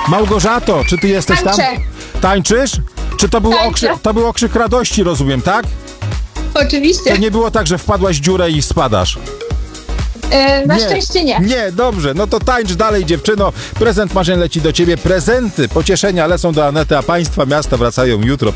Małgorzato, czy ty jesteś tam? Tańczę. Tańczysz? Czy to był, Tańczę. to był okrzyk radości, rozumiem, tak? Oczywiście. To nie było tak, że wpadłaś w dziurę i spadasz. Na szczęście nie. Nie, dobrze, no to tańcz dalej, dziewczyno. Prezent marzeń leci do ciebie. Prezenty, pocieszenia lecą do Anety, a państwa miasta wracają jutro.